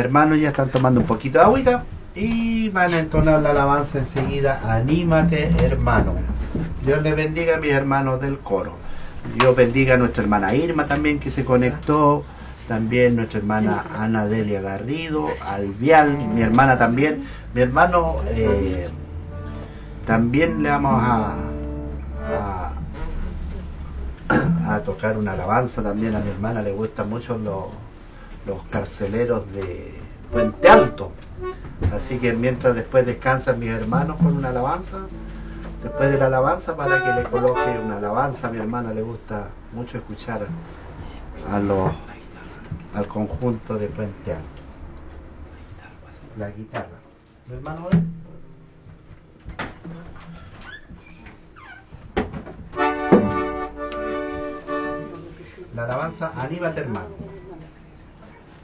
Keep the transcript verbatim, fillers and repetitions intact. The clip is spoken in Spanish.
hermanos ya están tomando un poquito de agüita y van a entonar la alabanza enseguida. Anímate, hermano. Dios les bendiga a mis hermanos del coro. Dios bendiga a nuestra hermana Irma también, que se conectó. También nuestra hermana Ana Delia Garrido, Alvial, mi hermana también. Mi hermano, eh, también le vamos a, a, a tocar una alabanza también. A mi hermana le gustan mucho los, los carceleros de Puente Alto. Así que mientras después descansan mis hermanos con una alabanza, después de la alabanza, para que le coloque una alabanza. A mi hermana le gusta mucho escuchar a los, al conjunto de Puente Alto. La guitarra. ¿Mi hermano ve? La alabanza, anímate, hermano.